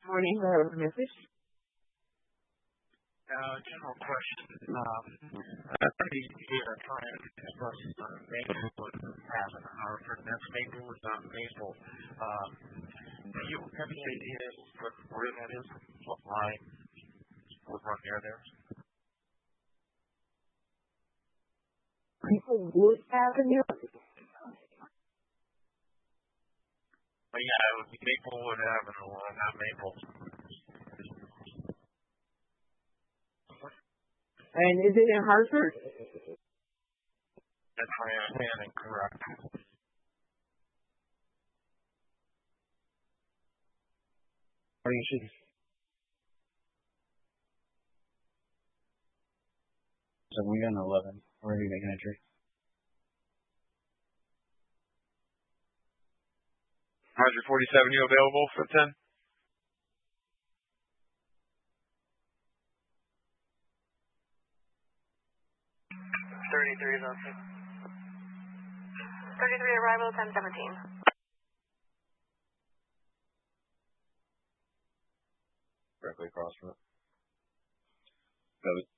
Morning, Memphis. General question. Here, trying to express Maplewood having Hartford. That's Maplewood, not Maple. Do you have any idea where that is? What line would run near there? Maplewood Avenue? Yeah, it would be Maplewood Avenue, not Maple. And is it in Hartford? That's my understanding, correct. Are you sure? 11. Where are you making entry? 147, you available for 10? 33 is on 33 arrival 1017. Directly across from it.